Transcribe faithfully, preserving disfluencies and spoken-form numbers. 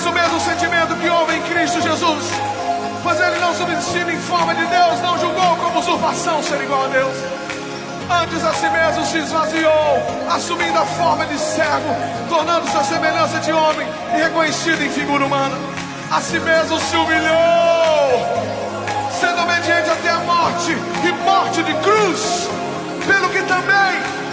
Tens o mesmo sentimento que houve em Cristo Jesus, pois ele não subsistiu em forma de Deus, não julgou como usurpação ser igual a Deus. Antes a si mesmo se esvaziou, assumindo a forma de servo, tornando-se a semelhança de homem e reconhecido em figura humana. A si mesmo se humilhou, sendo obediente até a morte e morte de cruz, pelo que também